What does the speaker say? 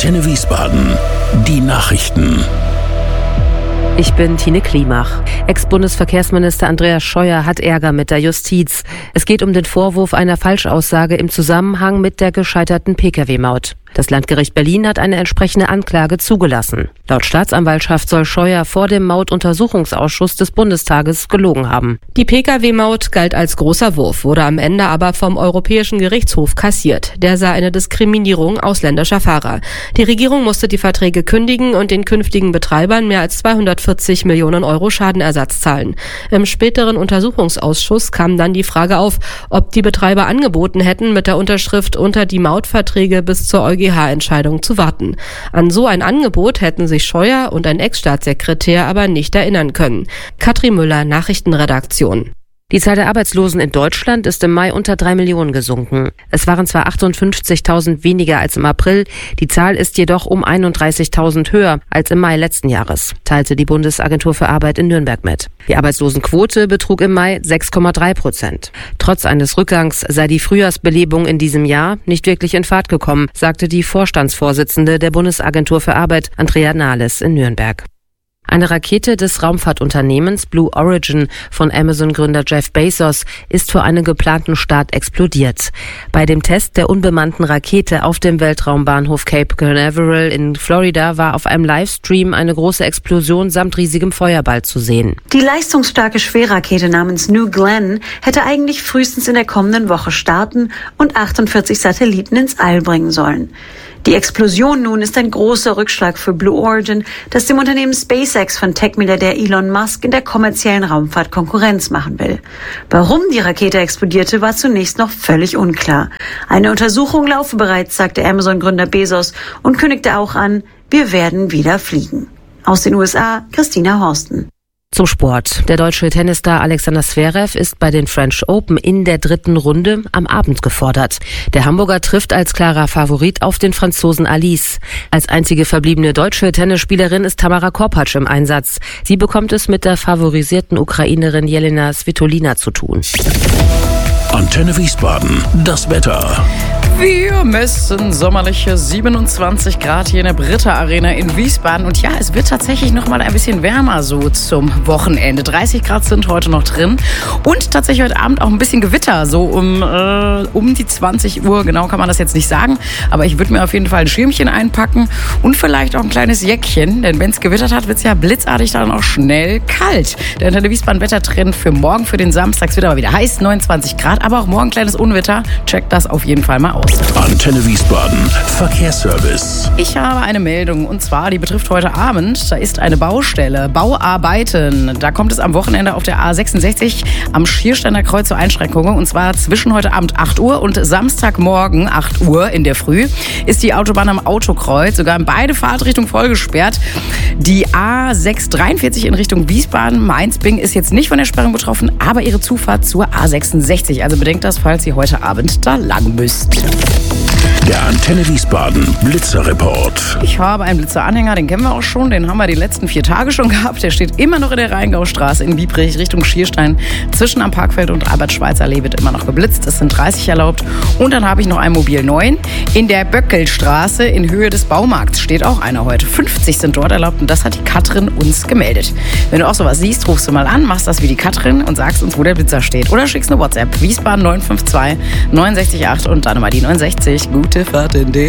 Antenne Wiesbaden. Die Nachrichten. Ich bin Tine Klimach. Ex-Bundesverkehrsminister Andreas Scheuer hat Ärger mit der Justiz. Es geht um den Vorwurf einer Falschaussage im Zusammenhang mit der gescheiterten Pkw-Maut. Das Landgericht Berlin hat eine entsprechende Anklage zugelassen. Laut Staatsanwaltschaft soll Scheuer vor dem Mautuntersuchungsausschuss des Bundestages gelogen haben. Die Pkw-Maut galt als großer Wurf, wurde am Ende aber vom Europäischen Gerichtshof kassiert. Der sah eine Diskriminierung ausländischer Fahrer. Die Regierung musste die Verträge kündigen und den künftigen Betreibern mehr als 240 Millionen Euro Schadenersatz zahlen. Im späteren Untersuchungsausschuss kam dann die Frage auf, ob die Betreiber angeboten hätten, mit der Unterschrift unter die Mautverträge bis zur EuGH-Entscheidung zu warten. An so ein Angebot hätten sich Scheuer und ein Ex-Staatssekretär aber nicht erinnern können. Katrin Müller, Nachrichtenredaktion. Die Zahl der Arbeitslosen in Deutschland ist im Mai unter 3 Millionen gesunken. Es waren zwar 58.000 weniger als im April, die Zahl ist jedoch um 31.000 höher als im Mai letzten Jahres, teilte die Bundesagentur für Arbeit in Nürnberg mit. Die Arbeitslosenquote betrug im Mai 6,3%. Trotz eines Rückgangs sei die Frühjahrsbelebung in diesem Jahr nicht wirklich in Fahrt gekommen, sagte die Vorstandsvorsitzende der Bundesagentur für Arbeit, Andrea Nahles, in Nürnberg. Eine Rakete des Raumfahrtunternehmens Blue Origin von Amazon-Gründer Jeff Bezos ist vor einem geplanten Start explodiert. Bei dem Test der unbemannten Rakete auf dem Weltraumbahnhof Cape Canaveral in Florida war auf einem Livestream eine große Explosion samt riesigem Feuerball zu sehen. Die leistungsstarke Schwerrakete namens New Glenn hätte eigentlich frühestens in der kommenden Woche starten und 48 Satelliten ins All bringen sollen. Die Explosion nun ist ein großer Rückschlag für Blue Origin, das dem Unternehmen SpaceX von Tech-Milliardär Elon Musk in der kommerziellen Raumfahrt Konkurrenz machen will. Warum die Rakete explodierte, war zunächst noch völlig unklar. Eine Untersuchung laufe bereits, sagte Amazon-Gründer Bezos und kündigte auch an, wir werden wieder fliegen. Aus den USA, Christina Horsten. Zum Sport. Der deutsche Tennisstar Alexander Zverev ist bei den French Open in der 3. Runde am Abend gefordert. Der Hamburger trifft als klarer Favorit auf den Franzosen Alice. Als einzige verbliebene deutsche Tennisspielerin ist Tamara Korpatsch im Einsatz. Sie bekommt es mit der favorisierten Ukrainerin Jelena Svitolina zu tun. Antenne Wiesbaden, das Wetter. Wir messen sommerliche 27 Grad hier in der Britta Arena in Wiesbaden. Und ja, es wird tatsächlich noch mal ein bisschen wärmer so zum Wochenende. 30 Grad sind heute noch drin. Und tatsächlich heute Abend auch ein bisschen Gewitter. So um die 20 Uhr, genau kann man das jetzt nicht sagen. Aber ich würde mir auf jeden Fall ein Schirmchen einpacken und vielleicht auch ein kleines Jäckchen. Denn wenn es gewittert hat, wird es ja blitzartig dann auch schnell kalt. Der Antenne Wiesbaden Wettertrend für morgen, für den Samstag, wird aber wieder heiß, 29 Grad. Aber auch morgen kleines Unwetter. Checkt das auf jeden Fall mal aus. Antenne Wiesbaden, Verkehrsservice. Ich habe eine Meldung und zwar, die betrifft heute Abend. Da ist eine Baustelle, Bauarbeiten. Da kommt es am Wochenende auf der A66 am Schiersteiner Kreuz zu Einschränkungen. Und zwar zwischen heute Abend 8 Uhr und Samstagmorgen 8 Uhr in der Früh ist die Autobahn am Autokreuz sogar in beide Fahrtrichtungen voll gesperrt. Die A643 in Richtung Wiesbaden, Mainz-Bing ist jetzt nicht von der Sperrung betroffen, aber ihre Zufahrt zur A66. Also bedenkt das, falls ihr heute Abend da lang müsst. Der Antenne Wiesbaden Blitzerreport. Ich habe einen Blitzeranhänger, den kennen wir auch schon. Den haben wir die letzten 4 Tage schon gehabt. Der steht immer noch in der Rheingaustraße in Biebrich Richtung Schierstein. Zwischen am Parkfeld und Albert-Schweitzer-Allee wird immer noch geblitzt. Es sind 30 erlaubt. Und dann habe ich noch ein Mobil 9. In der Böckelstraße in Höhe des Baumarkts steht auch einer heute. 50 sind dort erlaubt und das hat die Katrin uns gemeldet. Wenn du auch sowas siehst, rufst du mal an, machst das wie die Katrin und sagst uns, wo der Blitzer steht. Oder schickst eine WhatsApp. Wiesbaden 952 69 8 und dann mal die 69. Gute Fahrt in den